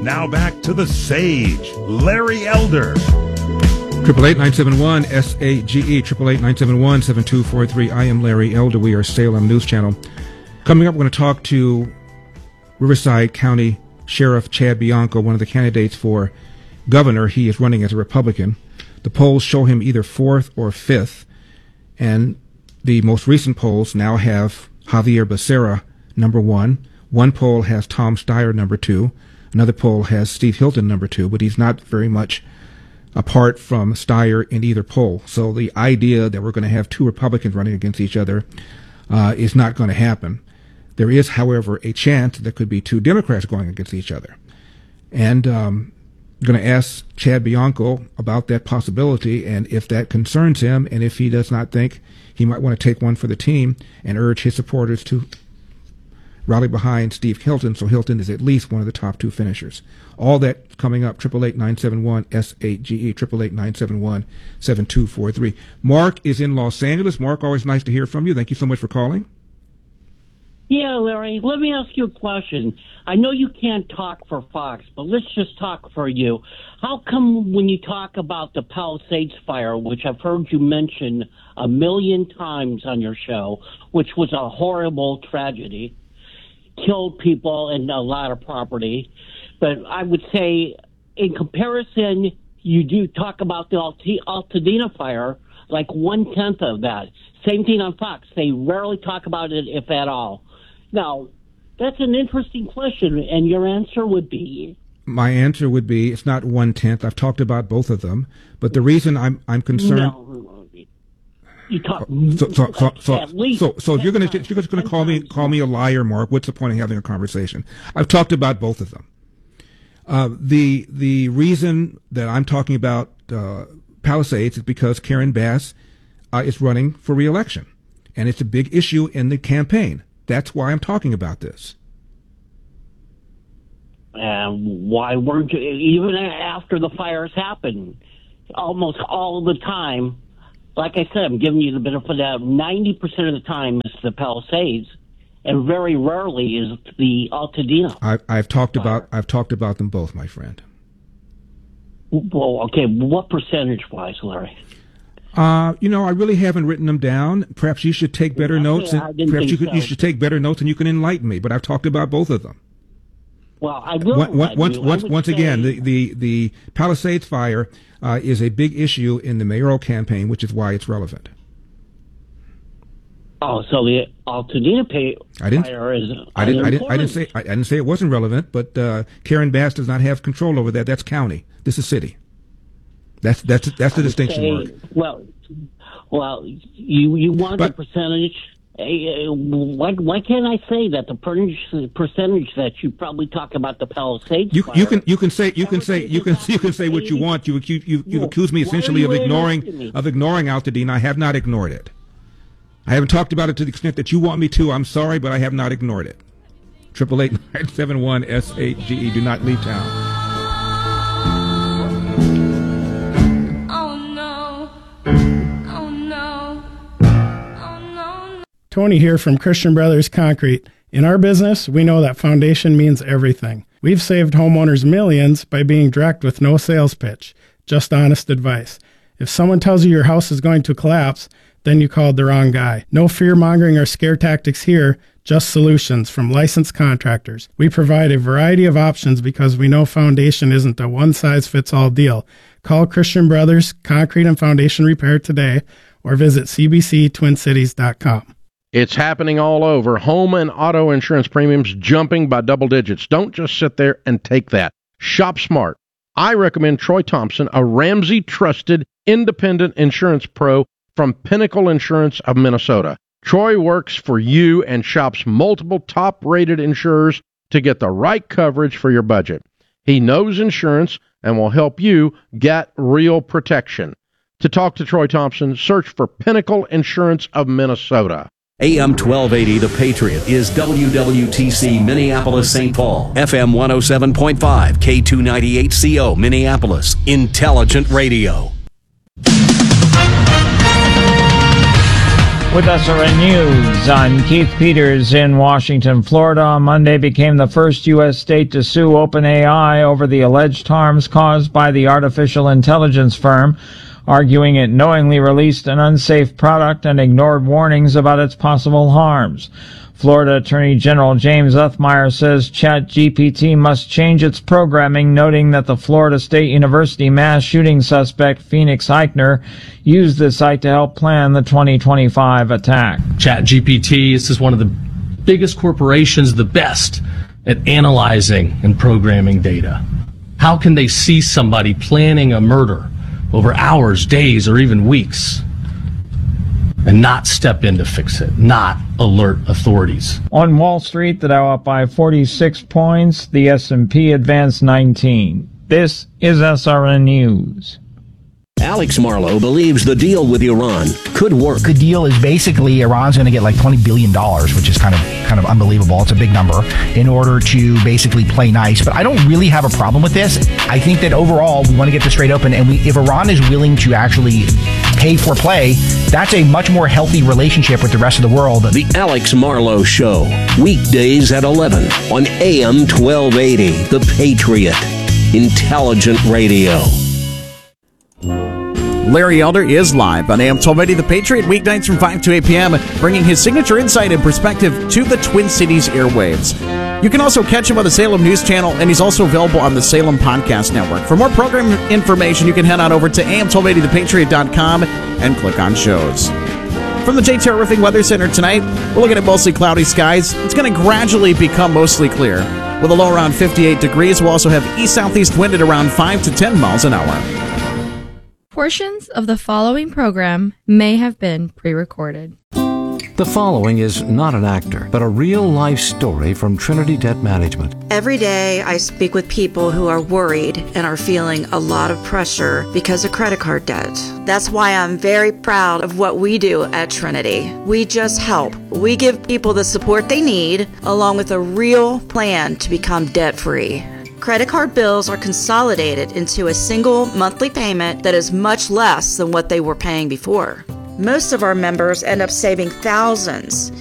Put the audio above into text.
Now back to the sage, Larry Elder. 888-971-SAGE, 888-971-7243. I am Larry Elder. We are Salem News Channel. Coming up, we're going to talk to Riverside County Sheriff Chad Bianco, one of the candidates for governor. He is running as a Republican. The polls show him either fourth or fifth, and the most recent polls now have Javier Becerra number one. One poll has Tom Steyer number two. Another poll has Steve Hilton number two, but he's not very much apart from Steyer in either poll. So the idea that we're going to have two Republicans running against each other is not going to happen. There is, however, a chance there could be two Democrats going against each other. And I'm going to ask Chad Bianco about that possibility and if that concerns him, and if he does not think he might want to take one for the team and urge his supporters to rally behind Steve Hilton, so Hilton is at least one of the top two finishers. All that coming up, 888-971-SAGE, 888-971-7243. Mark is in Los Angeles. Mark, always nice to hear from you. Thank you so much for calling. Yeah, Larry, let me ask you a question. I know you can't talk for Fox, but let's just talk for you. How come when you talk about the Palisades fire, which I've heard you mention 1 million times on your show, which was a horrible tragedy, killed people and a lot of property, but I would say in comparison, you do talk about the Altadena fire, like 1/10 of that. Same thing on Fox. They rarely talk about it, if at all. Now, that's an interesting question, and your answer would be? My answer would be it's not 1/10. I've talked about both of them, but the reason I'm concerned. No, you talk. So if you're going to call me a liar, Mark, what's the point of having a conversation? I've talked about both of them. The reason that I'm talking about Palisades is because Karen Bass is running for re-election, and it's a big issue in the campaign. That's why I'm talking about this. Why weren't you, even after the fires happened, almost all the time, like I said, I'm giving you the benefit of that, 90% of the time is the Palisades, and very rarely is the Altadena. I've talked about them both, my friend. Well, okay, what percentage-wise, Larry? I really haven't written them down. Perhaps you should take better notes. You should take better notes, and you can enlighten me. But I've talked about both of them. Well, I will. Once again, the Palisades fire is a big issue in the mayoral campaign, which is why it's relevant. Oh, so the Altadena fire is. I didn't say it wasn't relevant, but Karen Bass does not have control over that. That's county. This is city. That's the distinction, Mark. Well, you want the percentage. Why can't I say that the percentage that you probably talk about the Palisades? You can say what you want. You accuse me essentially of ignoring Altadena. I have not ignored it. I haven't talked about it to the extent that you want me to. I'm sorry, but I have not ignored it. 888-971-SAGE. Do not leave town. Tony here from Christian Brothers Concrete. In our business, we know that foundation means everything. We've saved homeowners millions by being direct with no sales pitch, just honest advice. If someone tells you your house is going to collapse, then you called the wrong guy. No fear-mongering or scare tactics here, just solutions from licensed contractors. We provide a variety of options because we know foundation isn't a one-size-fits-all deal. Call Christian Brothers Concrete and Foundation Repair today or visit cbctwincities.com. It's happening all over. Home and auto insurance premiums jumping by double digits. Don't just sit there and take that. Shop smart. I recommend Troy Thompson, a Ramsey-trusted independent insurance pro from Pinnacle Insurance of Minnesota. Troy works for you and shops multiple top-rated insurers to get the right coverage for your budget. He knows insurance and will help you get real protection. To talk to Troy Thompson, search for Pinnacle Insurance of Minnesota. AM 1280 The Patriot is WWTC Minneapolis St. Paul, FM 107.5, K298CO Minneapolis, Intelligent Radio. With SRN News, I'm Keith Peters in Washington, Florida. On Monday became the first U.S. state to sue OpenAI over the alleged harms caused by the artificial intelligence firm, arguing it knowingly released an unsafe product and ignored warnings about its possible harms. Florida Attorney General James Uthmire says ChatGPT must change its programming, noting that the Florida State University mass shooting suspect Phoenix Eichner used the site to help plan the 2025 attack. ChatGPT is one of the biggest corporations, the best at analyzing and programming data. How can they see somebody planning a murder over hours, days, or even weeks, and not step in to fix it, not alert authorities? On Wall Street, the Dow up by 46 points, the S&P advanced 19. This is SRN News. Alex Marlow believes the deal with Iran could work. The deal is basically Iran's going to get like $20 billion, which is kind of unbelievable. It's a big number, in order to basically play nice. But I don't really have a problem with this. I think that overall we want to get this straight open, and if Iran is willing to actually pay for play, that's a much more healthy relationship with the rest of the world. The Alex Marlow Show, weekdays at 11 on AM 1280, The Patriot, intelligent radio. Larry Elder is live on AM 1280 The Patriot, weeknights from 5 to 8 p.m., bringing his signature insight and perspective to the Twin Cities airwaves. You can also catch him on the Salem News Channel, and he's also available on the Salem Podcast Network. For more program information, you can head on over to am1280thepatriot.com and click on shows. From the JTR Roofing Weather Center tonight, we're looking at mostly cloudy skies. It's going to gradually become mostly clear. With a low around 58 degrees, we'll also have east-southeast wind at around 5 to 10 miles an hour. Portions of the following program may have been pre-recorded. The following is not an actor, but a real-life story from Trinity Debt Management. Every day I speak with people who are worried and are feeling a lot of pressure because of credit card debt. That's why I'm very proud of what we do at Trinity. We just help. We give people the support they need, along with a real plan to become debt-free. Credit card bills are consolidated into a single monthly payment that is much less than what they were paying before. Most of our members end up saving thousands